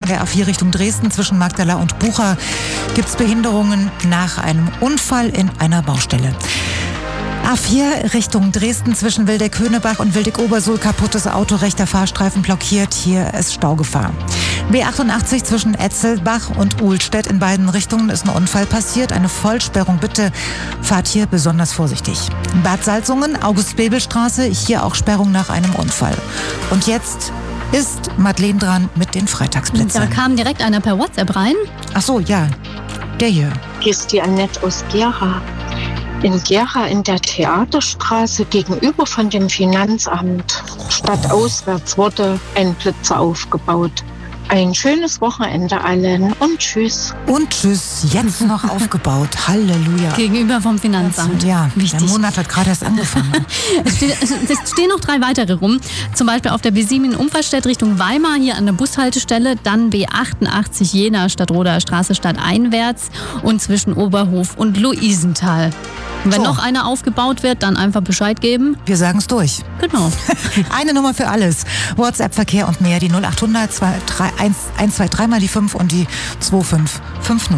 der A4 Richtung Dresden zwischen Magdala und Bucha gibt es Behinderungen nach einem Unfall in einer Baustelle. A4 Richtung Dresden zwischen Wildeck-Höhnebach und Wildeck-Obersuhl, kaputtes Auto, rechter Fahrstreifen blockiert, hier ist Staugefahr. B88 zwischen Etzelbach und Uhlstedt, in beiden Richtungen ist ein Unfall passiert, eine Vollsperrung, bitte fahrt hier besonders vorsichtig. Bad Salzungen, August-Bebel-Straße, hier auch Sperrung nach einem Unfall. Und jetzt ist Madeleine dran mit den Freitagsblitzern. Da kam direkt einer per WhatsApp rein. Ach so, ja, der hier. Hier ist die Annette aus Gera. In Gera in der Theaterstraße gegenüber von dem Finanzamt stadtauswärts wurde ein Blitzer aufgebaut. Ein schönes Wochenende allen und tschüss. Und tschüss, jetzt noch aufgebaut. Halleluja. Gegenüber vom Finanzamt. Ja, wichtig. Der Monat hat gerade erst angefangen. Es stehen noch 3 weitere rum. Zum Beispiel auf der B7 in Umferstedt Richtung Weimar, hier an der Bushaltestelle. Dann B88 Jena Stadtroder Straße stadteinwärts und zwischen Oberhof und Luisenthal. Und wenn noch einer aufgebaut wird, dann einfach Bescheid geben. Wir sagen es durch. Genau. Eine Nummer für alles. WhatsApp-Verkehr und mehr. Die 0800 123 mal die 5 und die 2550.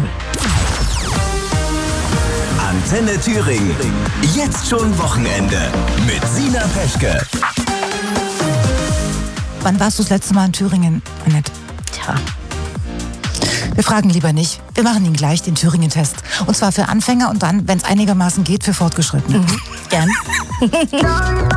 Antenne Thüringen. Jetzt schon Wochenende mit Sina Peschke. Wann warst du das letzte Mal in Thüringen, Annette? Tja. Wir fragen lieber nicht. Wir machen ihn gleich, den Thüringen-Test. Und zwar für Anfänger und dann, wenn es einigermaßen geht, für Fortgeschrittene. Gern.